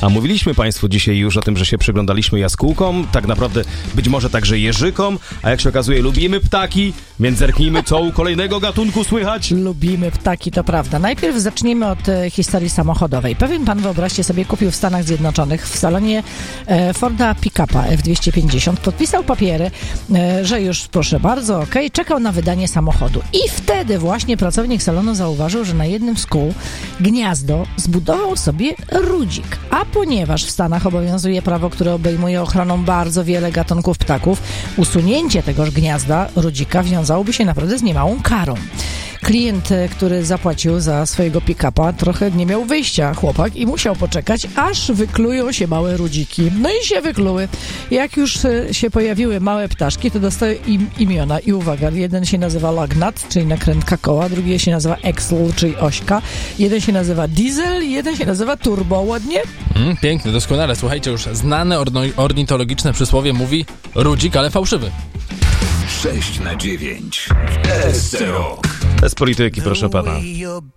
A mówiliśmy Państwu dzisiaj już o tym, że się przyglądaliśmy jaskółkom, tak naprawdę być może także jeżykom, a jak się okazuje lubimy ptaki, więc zerknijmy, co u kolejnego gatunku słychać. Lubimy ptaki, to prawda. Najpierw zaczniemy od historii samochodowej. Pewien pan, wyobraźcie sobie, kupił w Stanach Zjednoczonych w salonie Forda pick-upa F-250, podpisał papiery, że już proszę bardzo, okej, czekał na wydanie samochodu. I wtedy właśnie pracownik salonu zauważył, że na jednym z kół gniazdo zbudował sobie rudzik. A ponieważ w Stanach obowiązuje prawo, które obejmuje ochroną bardzo wiele gatunków ptaków, usunięcie tegoż gniazda rudzika wiązałoby się naprawdę z niemałą karą. Klient, który zapłacił za swojego pick-upa, trochę nie miał wyjścia, chłopak, i musiał poczekać, aż wyklują się małe rudziki. No i się wykluły. Jak już się pojawiły małe ptaszki, to dostały im imiona. I uwaga, jeden się nazywa Lagnat, czyli nakrętka koła, drugi się nazywa Axle, czyli ośka, jeden się nazywa Diesel, jeden się nazywa Turbo. Ładnie? Pięknie, doskonale. Słuchajcie, już znane ornitologiczne przysłowie mówi rudzik, ale fałszywy. 6 na 9 SC Rock. Bez polityki, proszę pana.